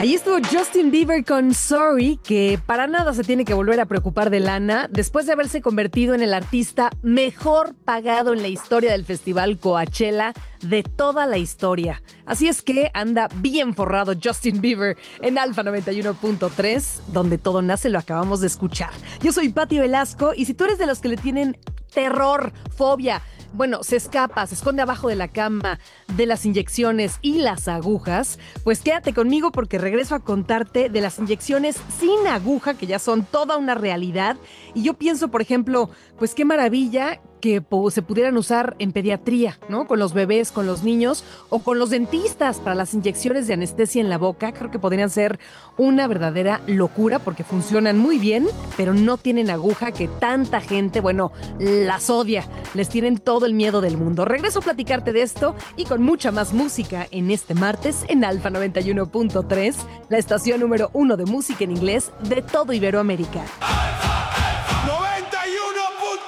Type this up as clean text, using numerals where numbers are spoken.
Ahí estuvo Justin Bieber con Sorry, que para nada se tiene que volver a preocupar de lana después de haberse convertido en el artista mejor pagado en la historia del festival Coachella de toda la historia. Así es que anda bien forrado Justin Bieber en Alfa 91.3, donde todo nace, lo acabamos de escuchar. Yo soy Pati Velasco y si tú eres de los que le tienen terror, fobia, bueno, se escapa, se esconde abajo de la cama, de las inyecciones y las agujas, pues quédate conmigo porque regreso a contarte de las inyecciones sin aguja, que ya son toda una realidad. Y yo pienso, por ejemplo, pues qué maravilla que se pudieran usar en pediatría, ¿no? Con los bebés, con los niños o con los dentistas para las inyecciones de anestesia en la boca. Creo que podrían ser una verdadera locura porque funcionan muy bien, pero no tienen aguja que tanta gente, bueno, las odia. Les tienen todo el miedo del mundo. Regreso a platicarte de esto y con mucha más música en este martes en Alfa 91.3, la estación número 1 de música en inglés de todo Iberoamérica.